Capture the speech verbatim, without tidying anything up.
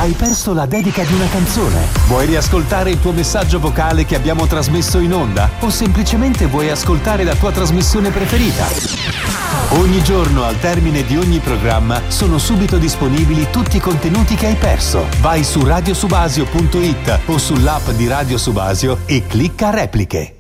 Hai perso la dedica di una canzone? Vuoi riascoltare il tuo messaggio vocale che abbiamo trasmesso in onda? O semplicemente vuoi ascoltare la tua trasmissione preferita? Ogni giorno al termine di ogni programma sono subito disponibili tutti i contenuti che hai perso. Vai su radiosubasio punto it o sull'app di Radio Subasio e clicca repliche.